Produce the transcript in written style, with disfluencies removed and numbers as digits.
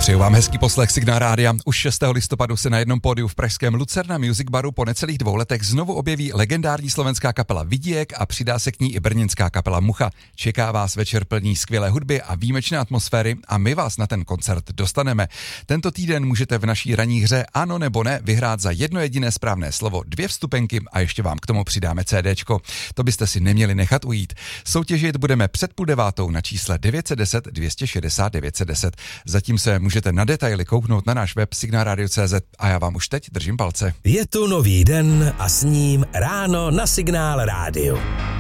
Přeju vám hezký poslech Signál Rádia. Už 6. listopadu se na jednom pódiu v pražském Lucerna Music Baru po necelých 2 letech znovu objeví legendární slovenská kapela Vidiek a přidá se k ní i brněnská kapela Mucha. Čeká vás večer plný skvělé hudby a výjimečné atmosféry a my vás na ten koncert dostaneme. Tento týden můžete v naší ranní hře Ano nebo ne vyhrát za jedno jediné správné slovo 2 vstupenky a ještě vám k tomu přidáme CDčko. To byste si neměli nechat ujít. Soutěžit budeme před 8:30 na čísle 910 260 910. Zatím se můžete na detaily kouknout na náš web signalradio.cz a já vám už teď držím palce. Je tu nový den a s ním ráno na Signál Rádiu.